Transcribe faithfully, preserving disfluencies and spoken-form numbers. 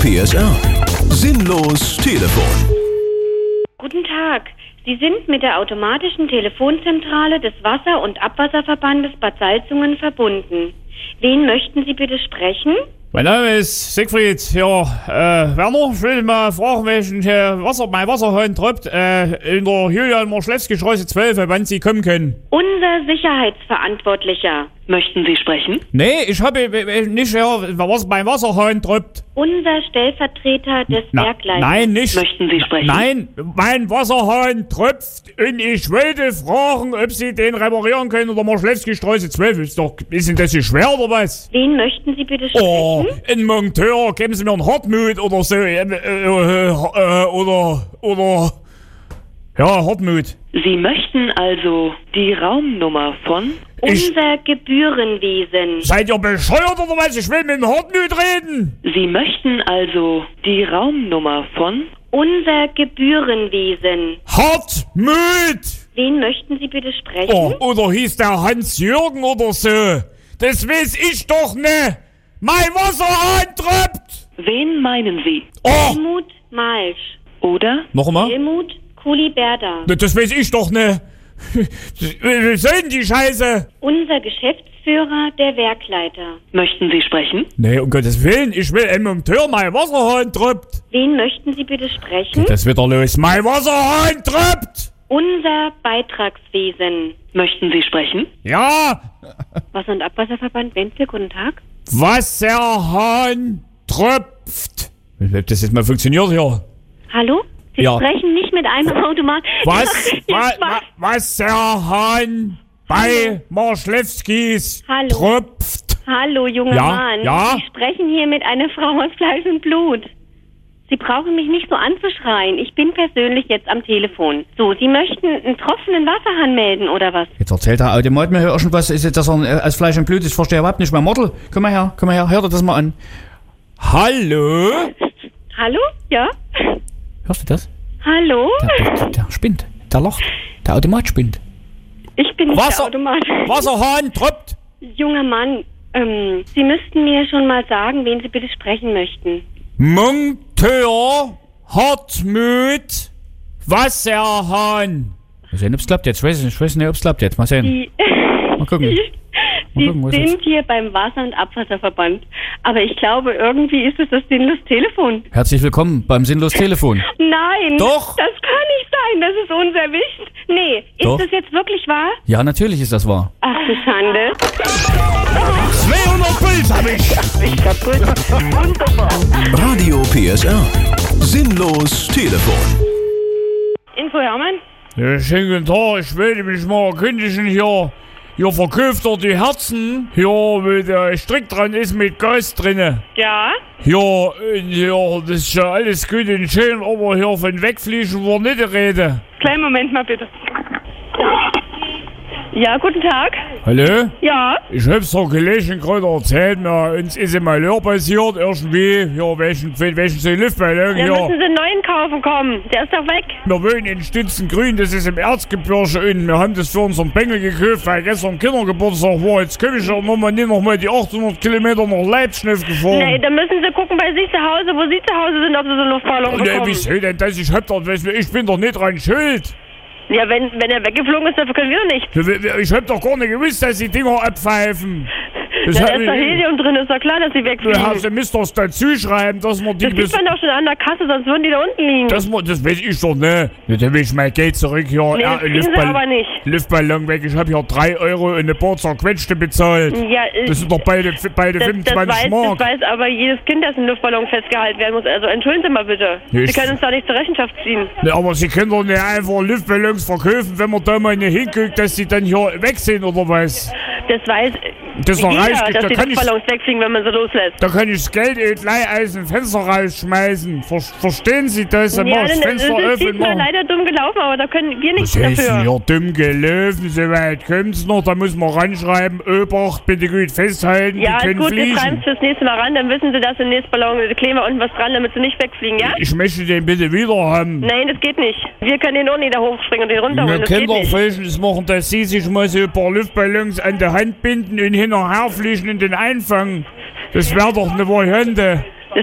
P S R. Sinnlos Telefon. Guten Tag. Sie sind mit der automatischen Telefonzentrale des Wasser- und Abwasserverbandes Bad Salzungen verbunden. Wen möchten Sie bitte sprechen? Mein Name ist Siegfried. Ja, äh, Werner, ich will mal fragen, welchen äh, Wasser, mein Wasserhahn tropft, äh, in der Julian-Marschlewski-Straße zwölf, wann Sie kommen können. Unser Sicherheitsverantwortlicher. Möchten Sie sprechen? Nee, ich habe äh, nicht, ja, was mein Wasserhahn tropft. Unser Stellvertreter des Na, Werkleiters. Nein, nicht. Möchten Sie sprechen? Nein, mein Wasserhahn tropft und ich wollte fragen, ob Sie den reparieren können oder Marschlewski-Straße zwölf. Ist doch, ist denn das so schwer oder was? Wen möchten Sie bitte sprechen? Oh, ein Monteur, geben Sie mir einen Hartmut oder so, äh, äh, äh, oder, oder, ja, Hartmut. Sie möchten also die Raumnummer von... Ich- Unser Gebührenwesen. Seid ihr bescheuert oder was? Ich will mit dem Hartmut reden. Sie möchten also die Raumnummer von... Unser Gebührenwesen. Hartmut! Wen möchten Sie bitte sprechen? Oh, oder hieß der Hans-Jürgen oder so? Das weiß ich doch ne. Mein Wasserhahn tropft! Wen meinen Sie? Oh! Helmut Malsch. Oder? Noch einmal? Helmut Kuliberda. Das weiß ich doch ne. Was soll denn die Scheiße? Unser Geschäftsführer, der Werkleiter. Möchten Sie sprechen? Nee, um Gottes Willen, ich will ein Monteur, mein Wasserhahn tropft. Wen möchten Sie bitte sprechen? Das wird wieder los. Mein Wasserhahn tropft! Unser Beitragswesen. Möchten Sie sprechen? Ja, Wasser- und Abwasserverband Wenzel, guten Tag. Wasserhahn tropft. Ob das jetzt mal funktioniert hier? Hallo? Sie Ja. sprechen nicht mit einem Automat. Was? Jetzt wa, mal- wa, Wasserhahn bei Marschlewskis Hallo. tropft. Hallo, junger Ja, Mann. ja? Sie sprechen hier mit einer Frau aus Fleisch und Blut. Sie brauchen mich nicht so anzuschreien. Ich bin persönlich jetzt am Telefon. So, Sie möchten einen tropfenden Wasserhahn melden, oder was? Jetzt erzählt der Automat mir irgendwas, ist jetzt, dass er äh, aus Fleisch und Blut ist. Ich verstehe überhaupt nicht mehr. Model, komm mal her, komm mal her, hör dir das mal an. Hallo? Hallo? Ja? Hörst du das? Hallo? Der, der, der spinnt, der lacht, der Automat spinnt. Ich bin nicht Wasser- der Automat. Wasserhahn tropft. Junger Mann, ähm, Sie müssten mir schon mal sagen, wen Sie bitte sprechen möchten. Monteur Hartmut Wasserhahn. Mal sehen, ob's klappt jetzt. Ich weiß nicht, ich weiß nicht, ob's klappt jetzt. Mal sehen. Die, Mal gucken. Sie, Mal gucken, wo ist Sie jetzt? sind hier beim Wasser- und Abwasserverband. Aber ich glaube, irgendwie ist es das sinnlos Telefon. Herzlich willkommen beim Sinnlos Telefon. Nein. Doch. Das kann nicht sein. Das ist unerwischt. Nee. Ist Doch. das jetzt wirklich wahr? Ja, natürlich ist das wahr. Ach du Schande. zweihundert Puls hab ich. Radio P S R. Sinnlos Telefon. Info Hermann? Ja, schönen guten Tag. Ich wollte mich mal erkundigen hier. Hier verkauft er die Herzen. Hier, wo der Strick dran ist mit Gas drinne. Ja. Ja, und ja, das ist ja alles gut und schön, aber hier von wegfliegen war nicht die Rede. Kleinen Moment mal bitte. Ja, guten Tag. Hallo? Ja. Ich hab's der Kollegin gerade erzählt, na, uns ist ein Malheur passiert, irgendwie, ja, welchen, welchen so Luftballon, Dann ja. müssen Sie einen neuen kaufen kommen. Der ist doch weg. Wir wohnen in Stützengrün, das ist im Erzgebirge und wir haben das für unseren Bengel gekauft, weil gestern Kindergeburtstag war. Jetzt komm ich ja nochmal nicht nochmal die achthundert Kilometer nach Leipzig gefahren. Nee, dann müssen Sie gucken bei sich zu Hause, wo Sie zu Hause sind, ob Sie so einen Luftballon Nee, bekommen. wieso denn das? Ich hab doch, ich bin doch nicht dran schuld. Ja, wenn, wenn er weggeflogen ist, dafür können wir doch nicht. Ich hab doch gar nicht gewusst, dass die Dinger abpfeifen. Das Da hab ist doch ich- Helium drin, ist doch klar, dass sie Du wegfliegen. hast, müsst doch dazu schreiben, dass man die Das sieht man doch schon an der Kasse, sonst würden die da unten liegen. Das, mu- das weiß ich doch, ne? Ja, dann will ich mein Geld zurück hier. Nee, das kriegen Sie aber nicht. Luftballon weg. Ich hab hier drei Euro und eine paar zerquetschte bezahlt. Ja, äh, Das sind doch beide, beide das, das, fünfundzwanzig weiß, Mark. das weiß aber jedes Kind, das ein Luftballon festgehalten werden muss. Also entschuldigen Sie mal bitte. Nee, Sie ich- können uns da nicht zur Rechenschaft ziehen. Ne, aber Sie können doch nicht einfach Luftballons verkaufen, wenn man da mal nicht hinguckt, dass sie dann hier weg sind, oder was? Das weiß Das ist doch jeder, reichlich. dass Da die kann ich, Luftballons wegfliegen, wenn man sie loslässt. da kann ich das Geld eben gleich aus dem Fenster rausschmeißen. Ver, verstehen Sie das? Dann mach Ja, ich das dann ist Fenster es öffnen. diesmal mach- leider dumm gelaufen, aber da können wir nichts Was heißt denn dafür. hier dumm gelaufen? So weit kommt's noch. Da muss man ranschreiben, Obacht, bitte gut festhalten, Ja, die können gut, wir schreiben fliegen. es fürs nächste Mal ran, dann wissen Sie, dass im nächsten Ballon kleben wir unten was dran, damit sie nicht wegfliegen, ja? Ich möchte den bitte wieder haben. Nein, das geht nicht. Wir können den auch nicht da hochspringen und den runterholen, Wir das können geht doch nicht. Folgendes machen, dass Sie sich mal so ein paar Luftballons an der Hand binden und hinterher fliegen und den einfangen. Das wäre doch eine Variante.